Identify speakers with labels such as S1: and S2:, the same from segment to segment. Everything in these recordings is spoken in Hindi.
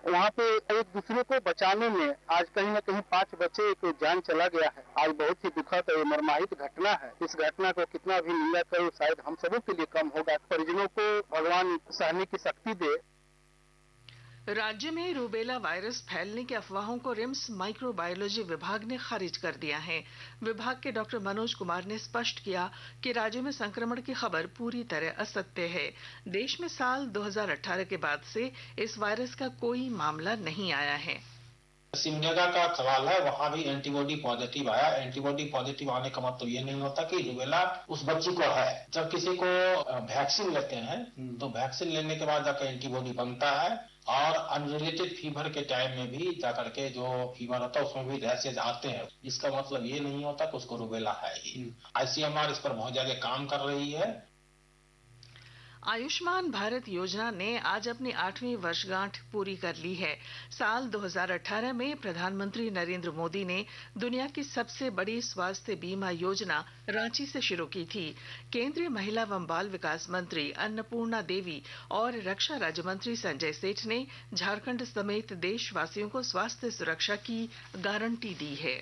S1: वहाँ पे एक दूसरे को बचाने में आज कहीं न कहीं 5 बच्चे की जान चला गया है। आज बहुत ही दुखद और मर्माहित घटना है। इस घटना को कितना भी निंदा करे शायद हम सबों के लिए कम होगा। परिजनों को भगवान सहने की शक्ति दे।
S2: राज्य में रूबेला वायरस फैलने की अफवाहों को रिम्स माइक्रोबायोलॉजी विभाग ने खारिज कर दिया है। विभाग के डॉक्टर मनोज कुमार ने स्पष्ट किया कि राज्य में संक्रमण की खबर पूरी तरह असत्य है। देश में साल 2018 के बाद से इस वायरस का कोई मामला नहीं आया है।
S3: सिमडेगा का सवाल है, वहाँ भी एंटीबॉडी पॉजिटिव आया। एंटीबॉडी पॉजिटिव आने का मतलब ये नहीं होता कि रूबेला उस बच्ची को है। जब किसी को वैक्सीन लेते हैं तो वैक्सीन लेने के बाद जाकर एंटीबॉडी बनता है और अनरिलेटेड फीवर के टाइम में भी जाकर के जो फीवर होता है उसमें भी रैशेज आते हैं। इसका मतलब ये नहीं होता कि उसको रूबेला है ही। आईसीएमआर इस पर बहुत ज्यादा काम कर रही है।
S2: आयुष्मान भारत योजना ने आज अपनी 8वीं वर्षगांठ पूरी कर ली है। साल 2018 में प्रधानमंत्री नरेंद्र मोदी ने दुनिया की सबसे बड़ी स्वास्थ्य बीमा योजना रांची से शुरू की थी। केंद्रीय महिला एवं बाल विकास मंत्री अन्नपूर्णा देवी और रक्षा राज्य मंत्री संजय सेठ ने झारखंड समेत देशवासियों को स्वास्थ्य सुरक्षा की गारंटी दी है।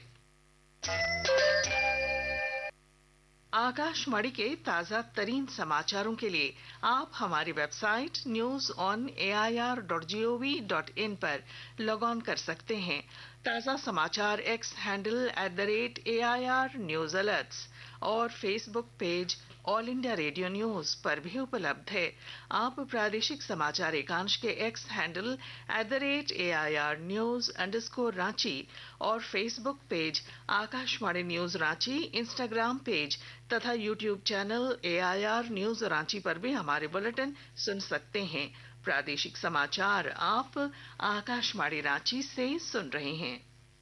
S2: आकाशवाणी के ताजा तरीन समाचारों के लिए आप हमारी वेबसाइट news.on.air.gov.in पर लॉग ऑन कर सकते हैं। ताजा समाचार x handle @AIR news alerts और Facebook page all India radio news पर भी उपलब्ध है। आप प्रादेशिक समाचार एकांश के एक्स हैंडल @AIR news_रांची और Facebook page Akashvani news Ranchi, Instagram page तथा YouTube channel AIR news Ranchi पर भी हमारे बुलेटिन सुन सकते हैं। प्रादेशिक समाचार आप आकाशवाणी रांची से सुन रहे हैं।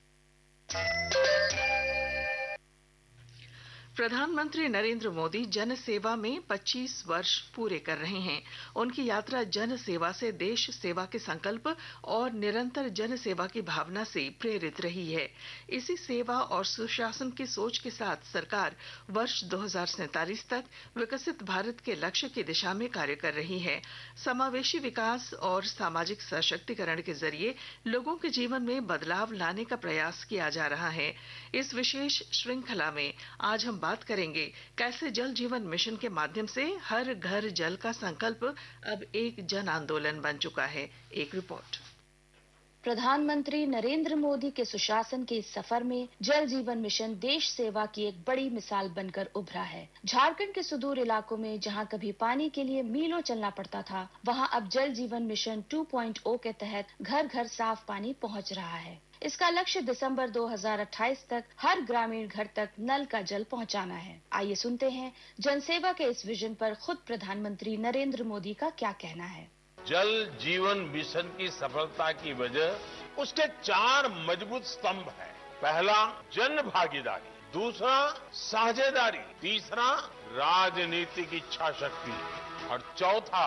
S2: प्रधानमंत्री नरेंद्र मोदी जन सेवा में 25 वर्ष पूरे कर रहे हैं। उनकी यात्रा जन सेवा से देश सेवा के संकल्प और निरंतर जन सेवा की भावना से प्रेरित रही है। इसी सेवा और सुशासन की सोच के साथ सरकार वर्ष 2047 तक विकसित भारत के लक्ष्य की दिशा में कार्य कर रही है। समावेशी विकास और सामाजिक सशक्तिकरण के जरिए लोगों के जीवन में बदलाव लाने का प्रयास किया जा रहा है। इस विशेष श्रृंखला में आज हम बात करेंगे कैसे जल जीवन मिशन के माध्यम से हर घर जल का संकल्प अब एक जन आंदोलन बन चुका है। एक रिपोर्ट।
S4: प्रधानमंत्री नरेंद्र मोदी के सुशासन के इस सफर में जल जीवन मिशन देश सेवा की एक बड़ी मिसाल बनकर उभरा है। झारखंड के सुदूर इलाकों में जहां कभी पानी के लिए मीलों चलना पड़ता था, वहां अब जल जीवन मिशन 2.0 के तहत घर घर साफ पानी पहुंच रहा है। इसका लक्ष्य दिसंबर 2028 तक हर ग्रामीण घर तक नल का जल पहुंचाना है। आइए सुनते हैं जनसेवा के इस विजन पर खुद प्रधानमंत्री नरेंद्र मोदी का क्या कहना है।
S5: जल जीवन मिशन की सफलता की वजह उसके 4 मजबूत स्तंभ हैं। पहला जन भागीदारी, दूसरा साझेदारी, तीसरा राजनीतिक इच्छा शक्ति और चौथा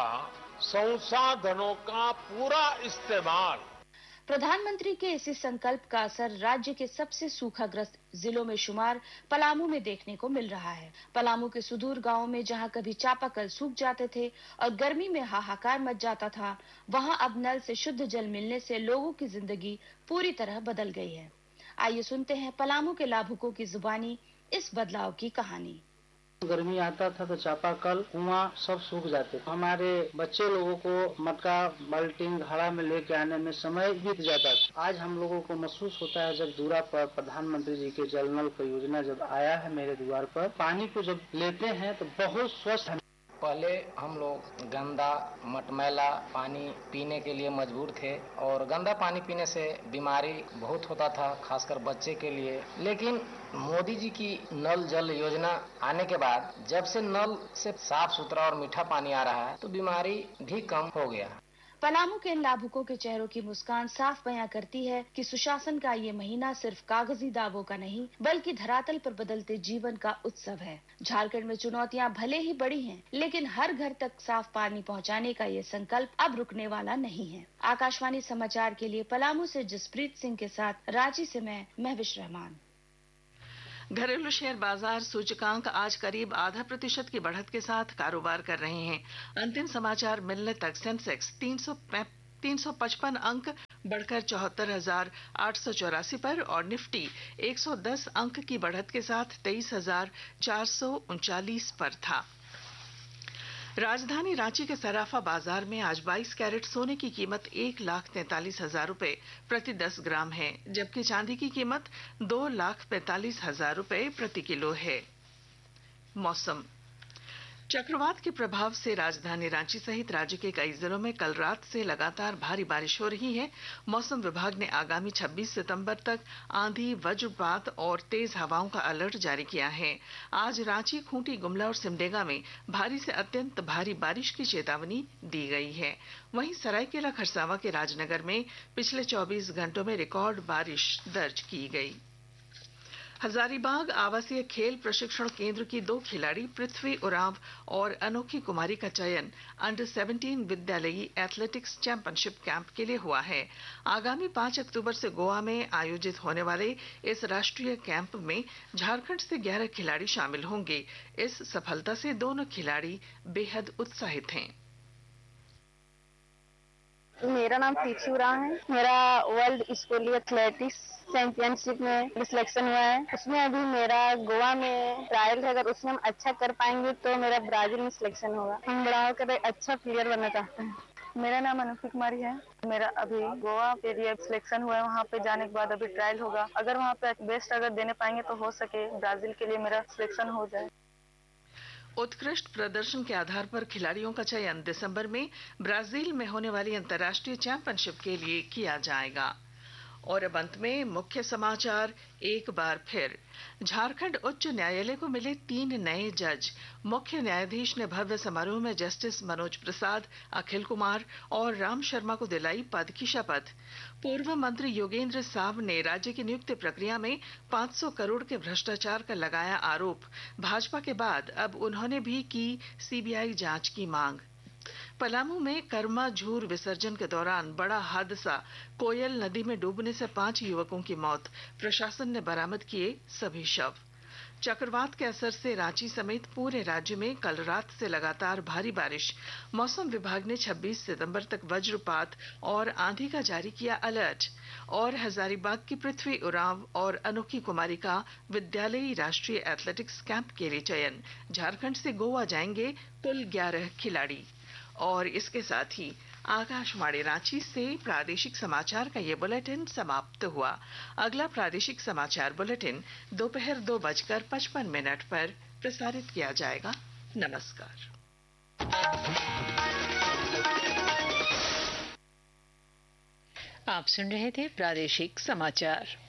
S5: संसाधनों का पूरा इस्तेमाल।
S4: प्रधानमंत्री के इसी संकल्प का असर राज्य के सबसे सूखाग्रस्त जिलों में शुमार पलामू में देखने को मिल रहा है। पलामू के सुदूर गांवों में जहां कभी चापाकल सूख जाते थे और गर्मी में हाहाकार मच जाता था, वहां अब नल से शुद्ध जल मिलने से लोगों की जिंदगी पूरी तरह बदल गई है। आइए सुनते हैं पलामू के लाभुकों की जुबानी इस बदलाव की कहानी।
S6: गर्मी आता था तो चापाकल कुआं सब सूख जाते। हमारे बच्चे लोगों को मटका बाल्टी घड़ा में लेके आने में समय बीत जाता था। आज हम लोगों को महसूस होता है जब दूरा पर प्रधानमंत्री जी के जल नल का योजना जब आया है मेरे द्वार पर, पानी को जब लेते हैं तो बहुत स्वच्छ है।
S7: पहले हम लोग गंदा मटमैला पानी पीने के लिए मजबूर थे और गंदा पानी पीने से बीमारी बहुत होता था, खासकर बच्चे के लिए। लेकिन मोदी जी की नल जल योजना आने के बाद जब से नल से साफ सुथरा और मीठा पानी आ रहा है तो बीमारी भी कम हो गया।
S4: पलामू के इन लाभुकों के चेहरों की मुस्कान साफ बयां करती है कि सुशासन का ये महीना सिर्फ कागजी दावों का नहीं बल्कि धरातल पर बदलते जीवन का उत्सव है। झारखंड में चुनौतियां भले ही बड़ी हैं, लेकिन हर घर तक साफ पानी पहुंचाने का ये संकल्प अब रुकने वाला नहीं है। आकाशवाणी समाचार के लिए पलामू से जसप्रीत सिंह के साथ रांची से मैं महविश रहमान।
S2: घरेलू शेयर बाजार सूचकांक आज करीब 0.5% की बढ़त के साथ कारोबार कर रहे हैं। अंतिम समाचार मिलने तक सेंसेक्स 355 अंक बढ़कर 74,884 पर और निफ्टी 110 अंक की बढ़त के साथ 23,439 पर था। राजधानी रांची के सराफा बाजार में आज 22 कैरेट सोने की कीमत 1,43,000 रुपए प्रति 10 ग्राम है, जबकि चांदी की कीमत 2,45,000 रुपए प्रति किलो है। मौसम। चक्रवात के प्रभाव से राजधानी रांची सहित राज्य के कई जिलों में कल रात से लगातार भारी बारिश हो रही है। मौसम विभाग ने आगामी 26 सितंबर तक आंधी, वज्रपात और तेज हवाओं का अलर्ट जारी किया है। आज रांची, खूंटी, गुमला और सिमडेगा में भारी से अत्यंत भारी बारिश की चेतावनी दी गई है। वहीं सरायकेला खरसावां के राजनगर में पिछले 24 घंटों में रिकॉर्ड बारिश दर्ज की गई। हजारीबाग आवासीय खेल प्रशिक्षण केंद्र की 2 खिलाड़ी पृथ्वी उरांव और अनोखी कुमारी का चयन अंडर 17 विद्यालयी एथलेटिक्स चैंपियनशिप कैंप के लिए हुआ है। आगामी 5 अक्टूबर से गोवा में आयोजित होने वाले इस राष्ट्रीय कैंप में झारखंड से 11 खिलाड़ी शामिल होंगे। इस सफलता से दोनों खिलाड़ी बेहद उत्साहित हैं।
S8: मेरा नाम पृथ्वी उरांव है। मेरा वर्ल्ड स्कूली एथलेटिक्स चैंपियनशिप में सिलेक्शन हुआ है। उसमें अभी मेरा गोवा में ट्रायल है। अगर उसमें हम अच्छा कर पाएंगे तो मेरा ब्राजील में सिलेक्शन होगा। हम बड़ा होकर अच्छा प्लेयर बनना चाहते हैं। मेरा नाम अनोखी कुमारी है। मेरा अभी गोवा के लिए सिलेक्शन हुआ है। वहाँ पे जाने के बाद अभी ट्रायल होगा। अगर वहाँ पे बेस्ट अगर देने पाएंगे तो हो सके ब्राजील के लिए मेरा सिलेक्शन हो जाए।
S2: उत्कृष्ट प्रदर्शन के आधार पर खिलाड़ियों का चयन दिसंबर में ब्राजील में होने वाली अंतर्राष्ट्रीय चैंपियनशिप के लिए किया जाएगा। और अब अंत में मुख्य समाचार एक बार फिर। झारखंड उच्च न्यायालय को मिले 3 नए जज। मुख्य न्यायाधीश ने भव्य समारोह में जस्टिस मनोज प्रसाद, अखिल कुमार और राम शर्मा को दिलाई पद की शपथ। पूर्व मंत्री योगेंद्र साव ने राज्य की नियुक्ति प्रक्रिया में 500 करोड़ के भ्रष्टाचार का लगाया आरोप। भाजपा के बाद अब उन्होंने भी की सीबीआई जांच की मांग। पलामू में कर्मा झूर विसर्जन के दौरान बड़ा हादसा, कोयल नदी में डूबने से 5 युवकों की मौत। प्रशासन ने बरामद किए सभी शव। चक्रवात के असर से रांची समेत पूरे राज्य में कल रात से लगातार भारी बारिश। मौसम विभाग ने 26 सितंबर तक वज्रपात और आंधी का जारी किया अलर्ट। और हजारीबाग की पृथ्वी उरांव और अनोखी कुमारी का विद्यालयी राष्ट्रीय एथलेटिक्स कैंप के लिए चयन। झारखंड से गोवा जाएंगे कुल 11 खिलाड़ी। और इसके साथ ही आकाशवाणी रांची से प्रादेशिक समाचार का ये बुलेटिन समाप्त हुआ। अगला प्रादेशिक समाचार बुलेटिन दोपहर 2:55 पर प्रसारित किया जाएगा। नमस्कार।
S9: आप सुन रहे थे प्रादेशिक समाचार।